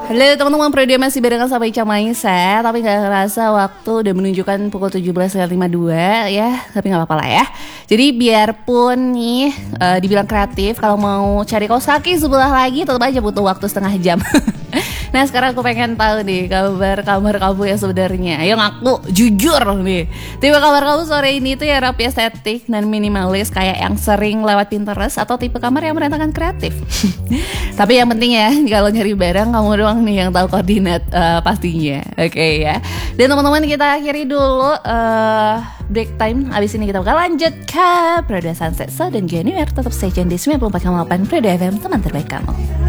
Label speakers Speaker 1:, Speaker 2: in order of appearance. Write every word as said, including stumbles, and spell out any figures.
Speaker 1: Halo teman-teman, Prodia masih barengan sama Ica Maisa. Tapi gak kerasa waktu udah menunjukkan pukul tujuh belas lewat lima puluh dua ya. Tapi gak apa-apa lah ya. Jadi biarpun nih uh, dibilang kreatif, kalau mau cari kaos kaki sebelah lagi tetap aja butuh waktu setengah jam. Nah sekarang aku pengen tahu nih kabar-kabar kamu yang sebenarnya. Ayo ngaku jujur nih. Tipe kamar kamu sore ini tuh ya rapi, estetik dan minimalis kayak yang sering lewat Pinterest, atau tipe kamar yang berantakan kreatif? Tapi yang penting ya, kalau nyari barang kamu doang nih yang tahu koordinat uh, pastinya. Oke okay, ya. Dan teman-teman, kita akhiri dulu uh, break time. Abis ini kita bakal lanjut ke Prodia Sunset So dan January. Tetap stay tune di sembilan puluh empat koma delapan Prodia F M, teman terbaik kamu.